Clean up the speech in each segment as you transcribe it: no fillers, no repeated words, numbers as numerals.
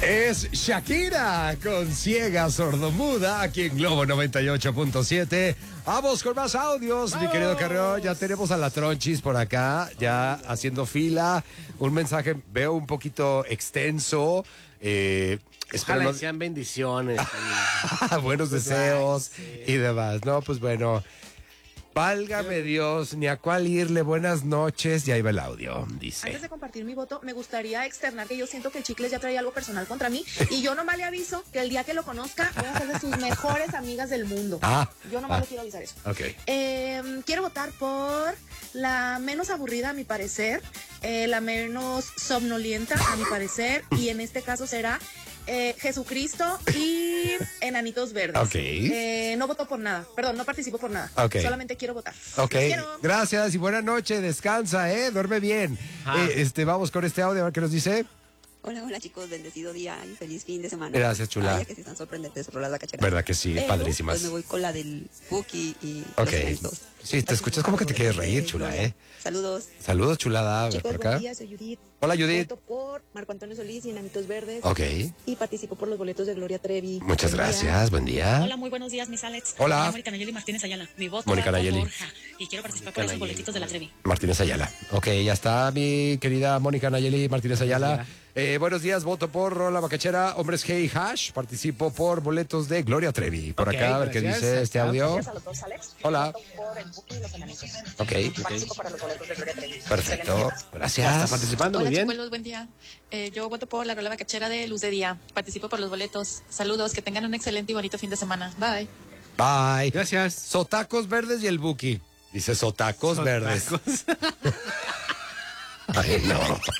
Es Shakira con Ciega Sordomuda aquí en Globo 98.7. Vamos con más audios, ¡vamos! Mi querido Carrión. Ya tenemos a la Tronchis por acá, ya haciendo fila. Un mensaje, veo un poquito extenso. Ojalá sean bendiciones. Buenos deseos y demás. No, pues bueno. Válgame Dios, ni a cuál irle, buenas noches. Ya iba el audio, dice. Antes de compartir mi voto, me gustaría externar que yo siento que el Chicles ya trae algo personal contra mí. Y yo nomás le aviso que el día que lo conozca, voy a ser de sus mejores amigas del mundo. Yo nomás le quiero avisar eso. Okay. Quiero votar por la menos aburrida, a mi parecer. La menos somnolienta, a mi parecer. Y en este caso será Jesucristo y Enanitos Verdes. Ok. No voto por nada. Perdón, no participo por nada. Okay. Solamente quiero votar. Ok. Quiero. Gracias y buena noche. Descansa, duerme bien. Vamos con este audio a ver qué nos dice. Hola chicos, bendecido día y feliz fin de semana. Gracias, chula. Vaya que sí están sorprendentes rolas bacacheras. ¿Verdad que sí? Pero, Padrísimas. Pues me voy con la del Buki y Ok. los eventos. Sí, te escuchas como que te quieres reír, chula, Saludos. Saludos, chulada. A ver, Chicos, por acá. buen día, soy Judith. Hola, Judith. Voto por Marco Antonio Solís y Enanitos Verdes. Ok. Y participo por los boletos de Gloria Trevi. Muchas Buen día. gracias. Buen día. Hola, muy buenos días, mis Alex. Hola. Soy Mónica Nayeli Martínez Ayala. Mi voto Mónica va por Nayeli. Borja. Y quiero participar por esos boletitos de la Trevi. Martínez Ayala. Ok, ya está mi querida Mónica Nayeli Martínez Ayala. Buenos días, voto por Rola Bacachera, Hombres G y Hash. Participo por boletos de Gloria Trevi. Por acá, a ver qué dice este audio. Gracias a los dos, Alex. Hola. Voto por el Buki y los Enanitos. Ok. Participo para los boletos de Gloria Trevi. Perfecto. Ya está Gracias. participando Hola, muy bien. chicos, buen día. Yo voto por la rola bacachera de Luz de Día. Participo por los boletos. Saludos, que tengan un excelente y bonito fin de semana. Bye. Bye. Gracias. Sotacos verdes y el Buki. Dice Sotacos verdes. Ay, no.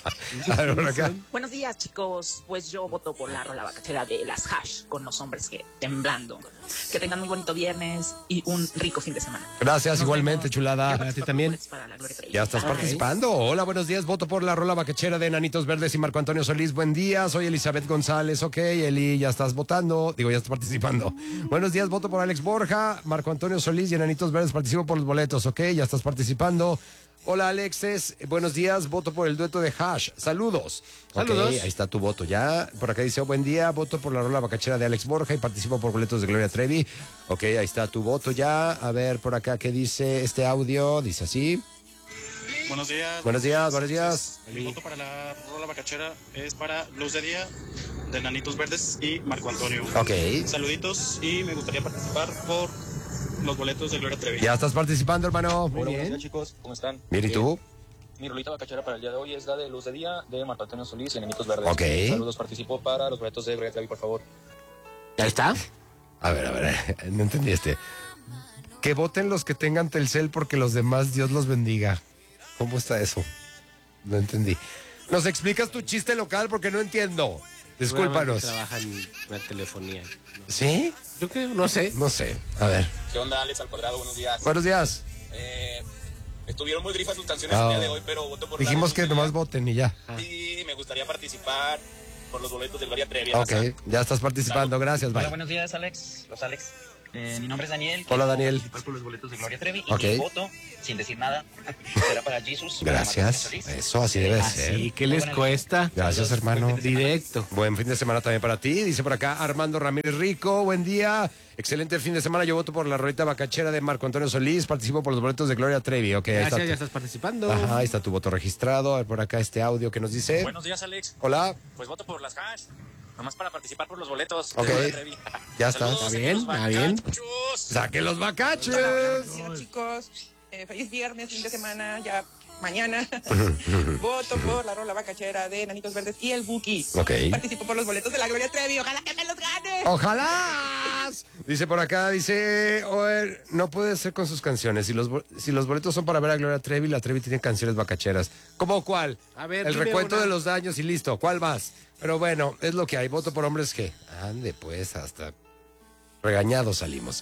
A ver, por acá. Buenos días, chicos. Pues yo voto por la rola bacachera de las Hash con los hombres que temblando. Que tengan muy bonito viernes y un rico fin de semana. Gracias, igualmente, chulada. Para ti también. Para la Gloria Trevi. Ya estás participando. Hola, buenos días. Voto por la rola bacachera de Enanitos Verdes y Marco Antonio Solís. Buen día. Soy Elizabeth González. Ok, Eli, ya estás votando. Digo, ya estás participando. Buenos días. Voto por Alex Borja, Marco Antonio Solís y Enanitos Verdes. Participo por los boletos. Ok, ya estás participando. Hola, Alexes. Buenos días. Voto por el dueto de Hash. Saludos. Saludos. Ok, ahí está tu voto ya. Por acá dice, buen día. Voto por la rola bacachera de Alex Borja y participo por boletos de Gloria Trevi. Ok, ahí está tu voto ya. A ver, por acá, ¿qué dice este audio? Dice así. Buenos días. Buenos días, buenos días. Mi voto para la rola bacachera es para Luz de Día, de Nanitos Verdes y Marco Antonio. Ok. Saluditos y me gustaría participar por los boletos de Gloria Trevi. Ya estás participando, hermano. Muy bien. Buenos días, chicos. ¿Cómo están? Mira, ¿y tú? Mi rolita bacachera para el día de hoy es la de Luz de Día, de Marco Antonio Solís y Nanitos Verdes. Ok. Saludos, participo para los boletos de Gloria Trevi, por favor. ¿Ya está? A ver, no entendí este. Que voten los que tengan Telcel porque los demás Dios los bendiga. ¿Cómo está eso? No entendí. ¿Nos explicas tu chiste local? Porque no entiendo. Discúlpanos. Trabaja en la telefonía. ¿Sí? Yo creo, no sé. No sé. A ver. ¿Qué onda, Alex al cuadrado? Buenos días. Buenos días. Estuvieron muy grifas sus canciones el el día día de de hoy, hoy, pero voto por Dijimos que nomás voten y ya. Y me gustaría participar por los boletos de Gloria Trevi. Ok, ya estás participando. Gracias, Hola, bye. buenos días, Alex. Los Alex. Mi nombre es Daniel. Hola, Daniel. Participar por los boletos de Gloria Trevi. Ok. Y mi voto, sin decir nada, será para Jesus. Gracias. Eso, así debe ser. Así que les cuesta. Gracias, hermano. Directo. Buen fin de semana también para ti. Dice por acá Armando Ramírez Rico. Buen día. Excelente fin de semana. Yo voto por la rolita bacachera de Marco Antonio Solís. Participo por los boletos de Gloria Trevi. Ok, ahí Gracias, está. ya estás participando. Ajá, ahí está tu voto registrado. A ver por acá este audio que nos dice. Buenos días, Alex. Hola. Pues voto por las Hash. Nomás para participar por los boletos. Ok. de Gloria Trevi. Ya está. Saludos, Está bien, los está bien. bacachos. ¡Saque los bacaches! Hola, chicos. Feliz viernes, fin de semana, ya mañana. Voto por la rola bacachera de Nanitos Verdes y el Buki. Ok. Participo por los boletos de la Gloria Trevi. Ojalá que me los gane. ¡Ojalá! Dice por acá, dice, oye, no puede ser con sus canciones. Si los boletos son para ver a Gloria Trevi, la Trevi tiene canciones bacacheras. ¿Cómo cuál? A ver, el dime recuento una. de los daños y listo. ¿Cuál más? Pero bueno, es lo que hay. Voto por hombres que... Ande, pues, hasta regañados salimos.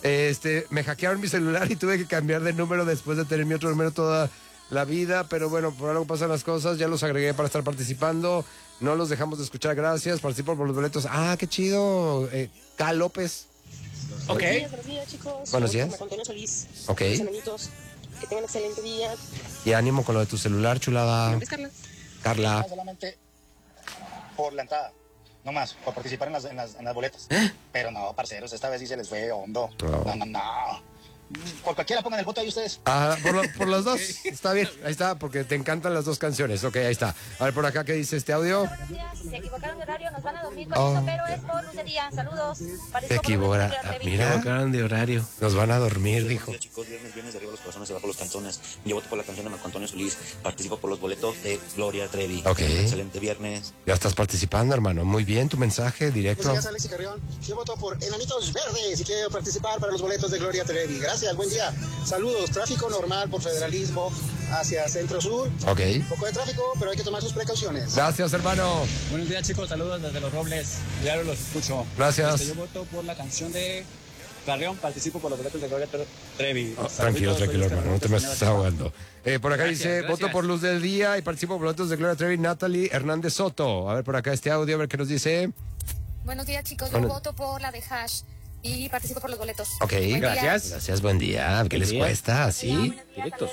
Me hackearon mi celular y tuve que cambiar de número después de tener mi otro número toda la vida, pero bueno, por algo pasan las cosas, ya los agregué para estar participando, no los dejamos de escuchar, gracias, participo por los boletos. Ah, qué chido, K. López. Ok. Buenos días, chicos. Buenos días. Marco Antonio Solís. Ok. Los Enanitos. Que tengan excelente día. Y ánimo con lo de tu celular, chulada. Carla. Carla. Solamente por la entrada. nomás, por participar en las boletas. Pero no, parceros, esta vez sí se les fue hondo. No. Por cualquiera pongan el voto ahí ustedes. Por los dos, está bien, ahí está, porque te encantan las dos canciones. Ok, ahí está. A ver, por acá, ¿qué dice este audio? Buenos días, se equivocaron de horario, nos van a dormir con eso, pero es por lucería. Saludos. Se equivocaron de horario. Nos van a dormir, dijo. Hola chicos, viernes de arriba los corazones, abajo los canzones. Yo voto por la canción de Marco Antonio Solís. Participo por los boletos de Gloria Trevi. Ok. Excelente viernes. Ya estás participando, hermano. Muy bien, tu mensaje directo. Buenos días, Alex y Carrión. Yo voto por Enanitos Verdes y quiero participar para los boletos de Gloria Trevi. Gracias, buen día. Saludos. Tráfico normal por Federalismo hacia Centro Sur. Ok. Un poco de tráfico, pero hay que tomar sus precauciones. Gracias, hermano. Buenos días, chicos. Saludos desde Los Robles. Diario los escucho. Gracias. Yo voto por la canción de Carrión. Participo por los boletos de Gloria Trevi. Tranquilo, hermano. No te me estás ahogando. Por acá dice, voto por Luz del Día y participo por boletos de Gloria Trevi, Natalie Hernández Soto. A ver, por acá este audio, a ver qué nos dice. Buenos días, chicos. Yo voto por la de Hash y participo por los boletos. Ok, gracias. Gracias, buen día. ¿Qué les cuesta? ¿Sí? Directos.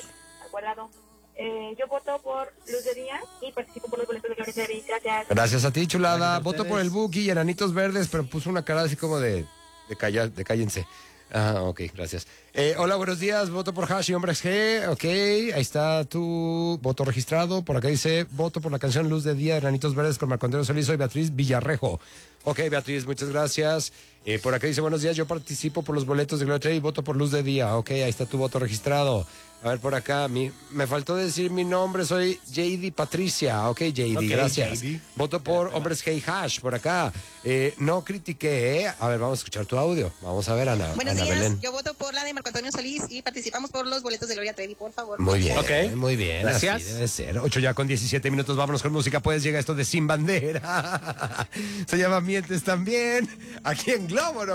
Yo voto por Luz de Día y participo por los boletos de Gloria Trevi. Gracias. Gracias a ti, chulada. Gracias a Voto ustedes. por el Buki y Enanitos Verdes, pero puso una cara así como de cállense. Ok, gracias. Hola, buenos días. Voto por Hash y Hombres G. Ok, ahí está tu voto registrado. Por acá dice, voto por la canción Luz de Día de Enanitos Verdes con Marco Antonio Solís. Soy Beatriz Villarrejo. Ok, Beatriz, muchas gracias. Por acá dice, buenos días, yo participo por los boletos de Gloria Trevi y voto por Luz de Día. Ok, ahí está tu voto registrado. A ver, por acá, me faltó decir mi nombre, soy JD Patricia. Ok, JD, Ok, gracias. JD. Voto por Hombres Hey Hash, por acá. No critiqué, ¿eh? A ver, vamos a escuchar tu audio. Vamos a ver, Ana Belén. Yo voto por la de Marco Antonio Solís y participamos por los boletos de Gloria Trevi, por favor. Muy bien, Ok. muy bien. Gracias. Así debe ser. 8 ya con 17 minutos, vámonos con música. Pues llega esto de Sin Bandera. Se llama Mientes también. Aquí en Globo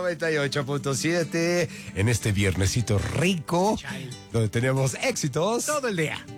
98.7. En este viernesito rico, donde tenemos éxitos Todo el día.